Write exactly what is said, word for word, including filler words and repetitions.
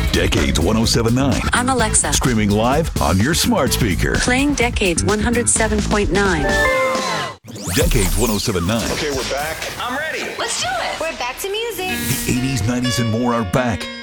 Decades one oh seven point nine. I'm Alexa. Streaming live on your smart speaker. Playing Decades one oh seven point nine. Decades one oh seven point nine. Okay, we're back. I'm ready. Let's do it. We're back to music. The eighties, nineties, and more are back.